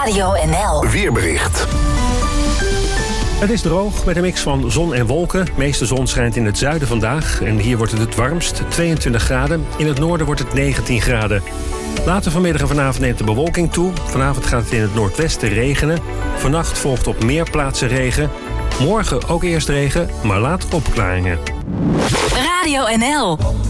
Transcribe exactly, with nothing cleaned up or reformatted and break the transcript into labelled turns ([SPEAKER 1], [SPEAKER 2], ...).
[SPEAKER 1] Radio N L
[SPEAKER 2] Weerbericht.
[SPEAKER 3] Het is droog met een mix van zon en wolken. De meeste zon schijnt in het zuiden vandaag en hier wordt het het warmst, tweeëntwintig graden. In het noorden wordt het negentien graden. Later vanmiddag en vanavond neemt de bewolking toe. Vanavond gaat het in het noordwesten regenen. Vannacht volgt op meer plaatsen regen. Morgen ook eerst regen, maar later opklaringen.
[SPEAKER 1] Radio N L